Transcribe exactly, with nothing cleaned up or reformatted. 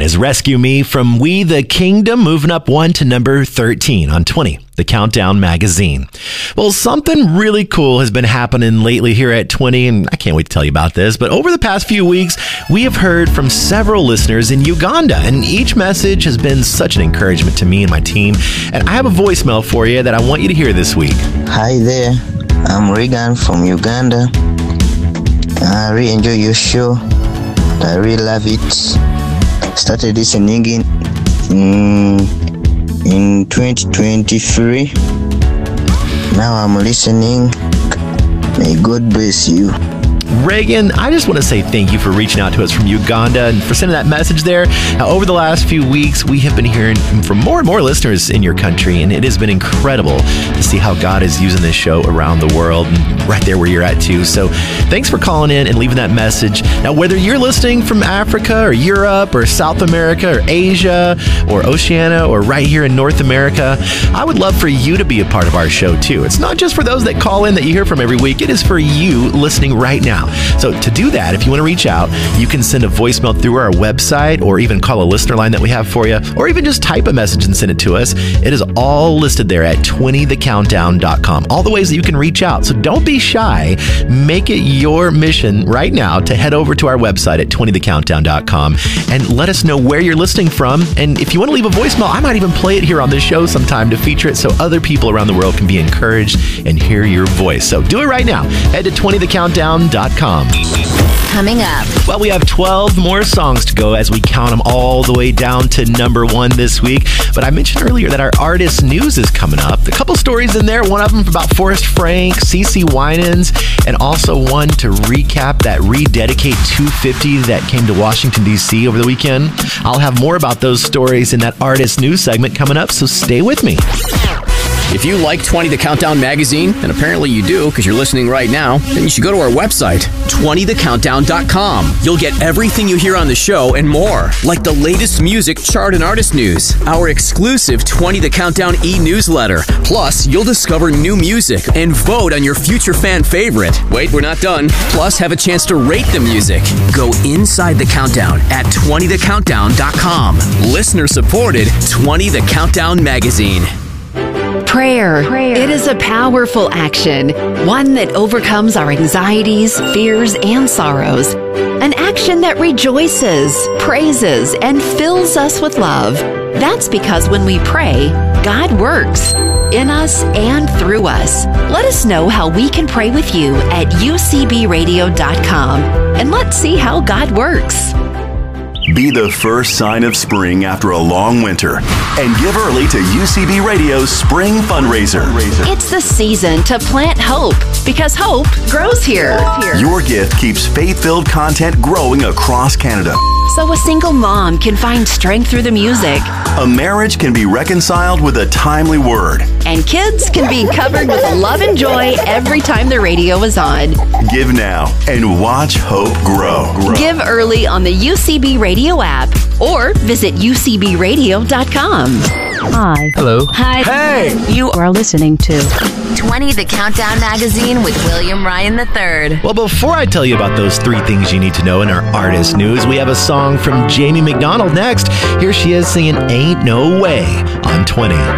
is Rescue Me from We the Kingdom, moving up one to number thirteen on twenty, the Countdown Magazine. Well, something really cool has been happening lately here at twenty, and I can't wait to tell you about this, but over the past few weeks, we have heard from several listeners in Uganda, and each message has been such an encouragement to me and my team, and I have a voicemail for you that I want you to hear this week. Hi there, I'm Regan from Uganda. I really enjoy your show. I really love it. Started listening in in, in twenty twenty-three. Now I'm listening. May God bless you. Reagan, I just want to say thank you for reaching out to us from Uganda and for sending that message there. Now, over the last few weeks, we have been hearing from more and more listeners in your country, and it has been incredible to see how God is using this show around the world, and right there where you're at too. So thanks for calling in and leaving that message. Now, whether you're listening from Africa or Europe or South America or Asia or Oceania or right here in North America, I would love for you to be a part of our show too. It's not just for those that call in that you hear from every week. It is for you listening right now. So to do that, if you want to reach out, you can send a voicemail through our website or even call a listener line that we have for you, or even just type a message and send it to us. It is all listed there at twenty the countdown dot com. All the ways that you can reach out. So don't be shy. Make it your mission right now to head over to our website at twenty the countdown dot com and let us know where you're listening from. And if you want to leave a voicemail, I might even play it here on this show sometime to feature it so other people around the world can be encouraged and hear your voice. So do it right now. Head to twenty the countdown dot com. Coming up. Well, we have twelve more songs to go as we count them all the way down to number one this week. But I mentioned earlier that our artist news is coming up. A couple stories in there, one of them about Forrest Frank, CeCe Winans, and also one to recap that Rededicate two fifty that came to Washington, D C over the weekend. I'll have more about those stories in that artist news segment coming up, so stay with me. If you like twenty the Countdown Magazine, and apparently you do because you're listening right now, then you should go to our website, twenty the countdown dot com. You'll get everything you hear on the show and more, like the latest music, chart, and artist news, our exclusive twenty the Countdown e-newsletter. Plus, you'll discover new music and vote on your future fan favorite. Wait, we're not done. Plus, have a chance to rate the music. Go inside the countdown at twenty the countdown dot com. Listener-supported twenty the Countdown Magazine. Prayer. Prayer. It is a powerful action, one that overcomes our anxieties, fears, and sorrows. An action that rejoices, praises, and fills us with love. That's because when we pray, God works in us and through us. Let us know how we can pray with you at u c b radio dot com, and let's see how God works. Be the first sign of spring after a long winter and give early to U C B Radio's Spring Fundraiser. It's the season to plant hope because hope grows here. Your gift keeps faith-filled content growing across Canada. So a single mom can find strength through the music. A marriage can be reconciled with a timely word. And kids can be covered with love and joy every time the radio is on. Give now and watch hope grow. grow. Give early on the U C B Radio app or visit u c b radio dot com. Hi. Hello. Hi. Hey. You are listening to twenty the Countdown Magazine with William Ryan the third. Well, before I tell you about those three things you need to know in our artist news, we have a song from Jamie McDonald next. Here she is singing Ain't No Way on twenty.